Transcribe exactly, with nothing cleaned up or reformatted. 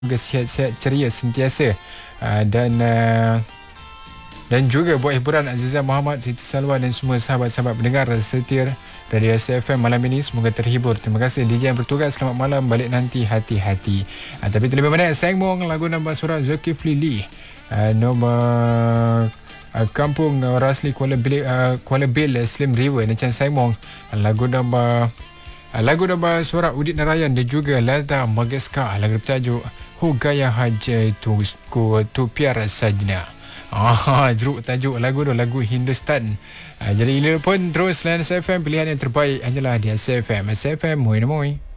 sihat-sihat ceria sentiasa. Uh, dan uh, dan juga buat hiburan Aziza Muhammad, Siti Salwa dan semua sahabat-sahabat pendengar setia Radio S F M malam ini, semoga terhibur. Terima kasih D J yang bertugas, selamat malam, balik nanti hati-hati. Uh, tapi terlebih banyak Sayang Mong, lagu nombor surat Zulkifli Lee, uh, nombor uh, Kampung uh, Rasli Kuala Bil, uh, Kuala Bil uh, Slim River Nechan Sayang Mong, uh, lagu nombor uh, lagu nombor surat Udit Narayan dan juga Lada Magaska, lagu bertajuk Hu Gaya Haja Tu Ku Tu Piara Sajna. Ah, jeruk tajuk lagu tu, lagu Hindustan. Ah, jadi ini pun terus layan S F M, pilihan yang terbaik hanyalah di S F M. S F M, moi moi.